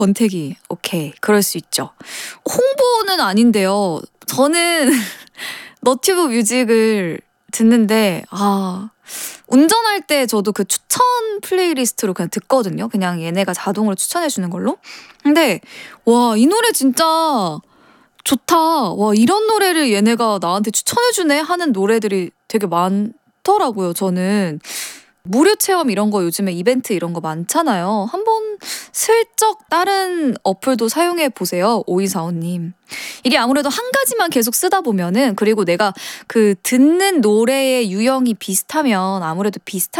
권태기. 오케이. 그럴 수 있죠. 홍보는 아닌데요. 저는 너튜브 뮤직을 듣는데 운전할 때 저도 그 추천 플레이리스트로 그냥 듣거든요. 그냥 얘네가 자동으로 추천해 주는 걸로. 근데 와, 이 노래 진짜 좋다. 와, 이런 노래를 얘네가 나한테 추천해 주네 하는 노래들이 되게 많더라고요. 저는 무료 체험 이런 거 요즘에 이벤트 이런 거 많잖아요. 한번 슬쩍 다른 어플도 사용해 보세요. 5245님. 이게 아무래도 한 가지만 계속 쓰다 보면은, 그리고 내가 그 듣는 노래의 유형이 비슷하면 아무래도 비슷한